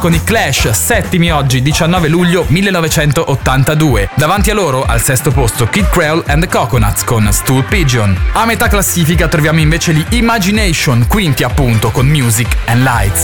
con i Clash, settimi oggi 19 luglio 1982. Davanti a loro al sesto posto Kid Creole and the Coconuts con Stool Pigeon. A metà classifica troviamo invece gli Imagination, quinti appunto con Music and Lights.